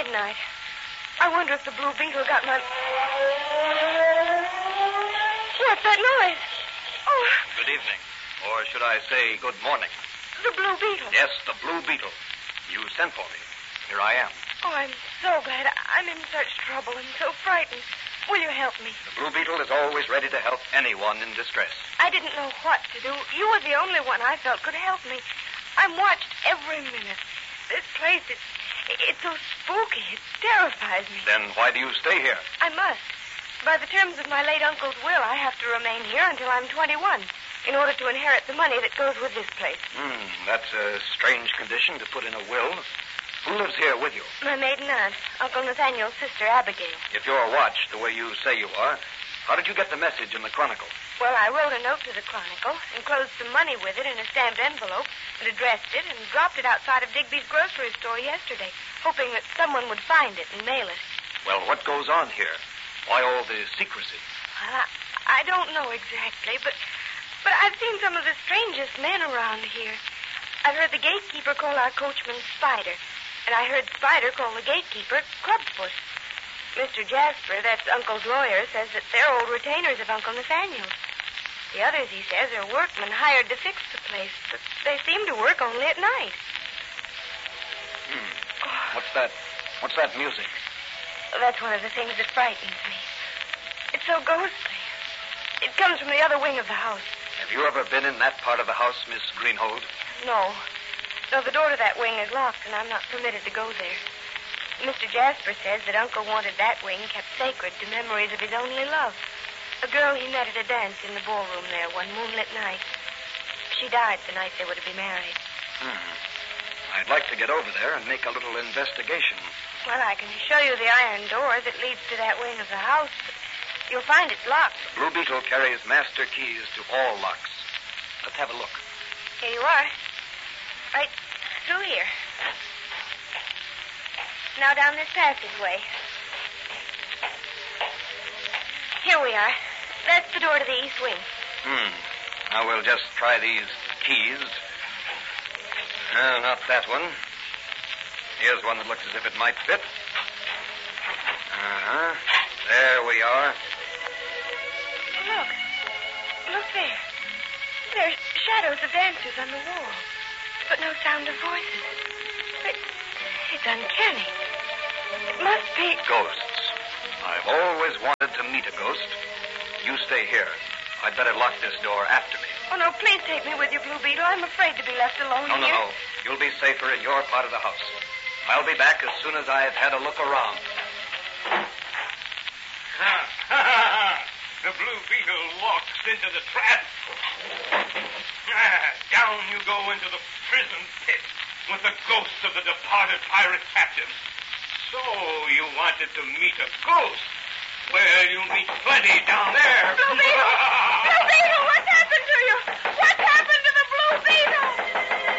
tonight. I wonder if the Blue Beetle got my... What's that noise? Oh. Good evening. Or should I say good morning? The Blue Beetle. Yes, the Blue Beetle. You sent for me. Here I am. Oh, I'm so glad. I'm in such trouble and so frightened. Will you help me? The Blue Beetle is always ready to help anyone in distress. I didn't know what to do. You were the only one I felt could help me. I'm watched every minute. This place, it's so spooky. It terrifies me. Then why do you stay here? I must. By the terms of my late uncle's will, I have to remain here until I'm 21 in order to inherit the money that goes with this place. That's a strange condition to put in a will. Who lives here with you? My maiden aunt, Uncle Nathaniel's sister, Abigail. If you're watched the way you say you are, how did you get the message in the Chronicle? Well, I wrote a note to the Chronicle, enclosed some money with it in a stamped envelope, and addressed it, and dropped it outside of Digby's grocery store yesterday, hoping that someone would find it and mail it. Well, what goes on here? Why all the secrecy? Well, I don't know exactly, but I've seen some of the strangest men around here. I've heard the gatekeeper call our coachman Spider, and I heard Spider call the gatekeeper Clubfoot. Mr. Jasper, that's Uncle's lawyer, says that they're old retainers of Uncle Nathaniel's. The others, he says, are workmen hired to fix the place, but they seem to work only at night. What's that music? That's one of the things that frightens me. It's so ghostly. It comes from the other wing of the house. Have you ever been in that part of the house, Miss Greenhold? No. No, the door to that wing is locked, and I'm not permitted to go there. Mr. Jasper says that Uncle wanted that wing kept sacred to memories of his only love. A girl he met at a dance in the ballroom there one moonlit night. She died the night they were to be married. I'd like to get over there and make a little investigation. Well, I can show you the iron door that leads to that wing of the house, but you'll find it's locked. The Blue Beetle carries master keys to all locks. Let's have a look. Here you are. Right through here. Now down this passageway. Here we are. That's the door to the east wing. Now we'll just try these keys. No, not that one. Here's one that looks as if it might fit. There we are. Look there. There's shadows of dancers on the wall, but no sound of voices. It's uncanny. It must be... Ghosts. I've always wanted to meet a ghost. You stay here. I'd better lock this door after me. Oh, no, please take me with you, Blue Beetle. I'm afraid to be left alone here. No. You'll be safer in your part of the house. I'll be back as soon as I've had a look around. The Blue Beetle walks into the trap. Down you go into the prison pit with the ghosts of the departed pirate captain. So you wanted to meet a ghost? Well, you'll meet plenty down there. Blue Beetle!